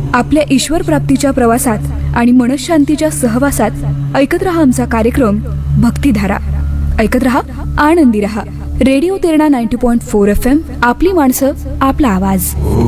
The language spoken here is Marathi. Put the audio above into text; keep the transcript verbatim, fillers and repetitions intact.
आपल्या ईश्वर प्राप्तीच्या प्रवासात आणि मनशांतीच्या सहवासात ऐकत रहा आमचा कार्यक्रम भक्तिधारा. ऐकत रहा, आनंदी रहा. Radio Terna ninety point four F M. आपली माणसं, आपला आवाज.